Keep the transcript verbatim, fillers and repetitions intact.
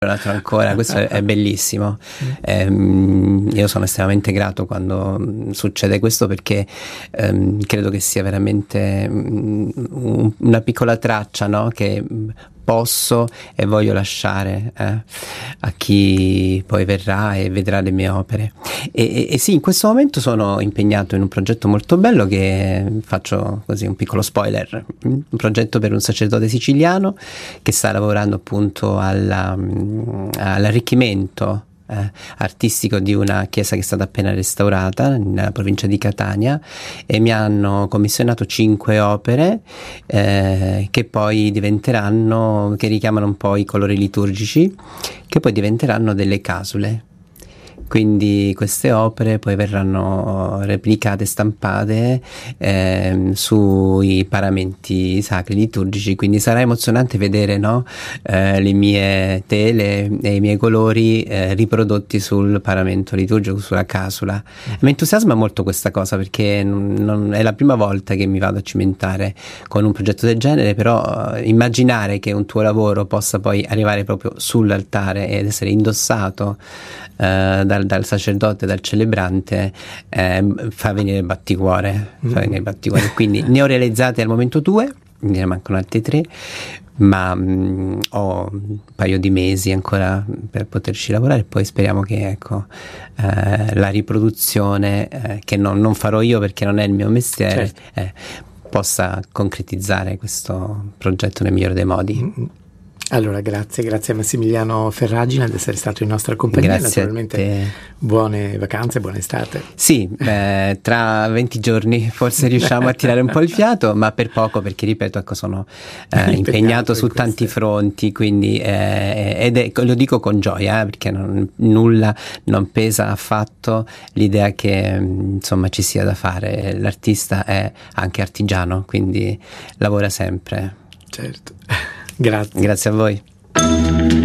un altro ancora, questo è, è bellissimo. Ehm, io sono estremamente grato quando succede questo, perché ehm, credo che sia veramente um, una piccola traccia, no? Che posso e voglio lasciare eh, a chi poi verrà e vedrà le mie opere. E, e, e sì, in questo momento sono impegnato in un progetto molto bello, che faccio così un piccolo spoiler, un progetto per un sacerdote siciliano che sta lavorando appunto alla, all'arricchimento Eh, artistico di una chiesa che è stata appena restaurata nella provincia di Catania, e mi hanno commissionato cinque opere eh, che poi diventeranno, che richiamano un po' i colori liturgici, che poi diventeranno delle casule. Quindi queste opere poi verranno replicate, stampate eh, sui paramenti sacri liturgici, quindi sarà emozionante vedere, no? eh, le mie tele e i miei colori eh, riprodotti sul paramento liturgico, sulla casula. Mi entusiasma molto questa cosa, perché non, non, è la prima volta che mi vado a cimentare con un progetto del genere, però eh, immaginare che un tuo lavoro possa poi arrivare proprio sull'altare ed essere indossato Uh, dal, dal sacerdote, dal celebrante, eh, fa venire il batticuore, mm. fa venire il batticuore. Quindi ne ho realizzate al momento due, ne mancano altri tre, ma mh, ho un paio di mesi ancora per poterci lavorare, e poi speriamo che ecco eh, la riproduzione eh, che non, non farò io perché non è il mio mestiere, certo. eh, possa concretizzare questo progetto nel migliore dei modi. Mm-hmm. Allora, grazie, grazie a Massimiliano Ferragina di essere stato in nostra compagnia. Grazie. Naturalmente buone vacanze, buona estate. Sì, eh, tra venti giorni forse riusciamo a tirare un po' il fiato, ma per poco, perché ripeto, ecco, sono eh, impegnato, impegnato su queste. tanti fronti, quindi eh, ed è, lo dico con gioia, eh, perché non, nulla non pesa affatto l'idea che insomma ci sia da fare. L'artista è anche artigiano, quindi lavora sempre. Certo. Grazie. Grazie a voi.